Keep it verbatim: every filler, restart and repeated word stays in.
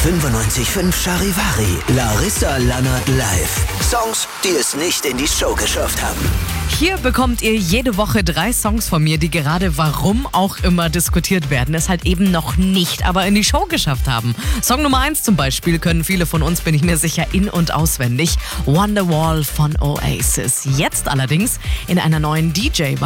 fünfundneunzig Komma fünf Charivari, Larissa Lannert live. Songs, die es nicht in die Show geschafft haben. Hier bekommt ihr jede Woche drei Songs von mir, die gerade warum auch immer diskutiert werden, es halt eben noch nicht, aber in die Show geschafft haben. Song Nummer eins zum Beispiel können viele von uns, bin ich mir sicher, in- und auswendig. Wonderwall von Oasis. Jetzt allerdings in einer neuen D J